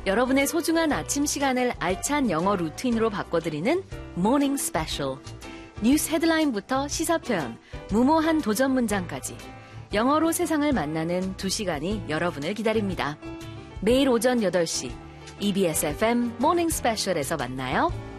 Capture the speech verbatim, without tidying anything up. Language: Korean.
여러분의 소중한 아침 시간을 알찬 영어 루틴으로 바꿔드리는 Morning Special. 뉴스 헤드라인부터 시사 표현, 무모한 도전 문장까지 영어로 세상을 만나는 두 시간이 여러분을 기다립니다. 매일 오전 여덟 시 이비에스 에프엠 Morning Special에서 만나요.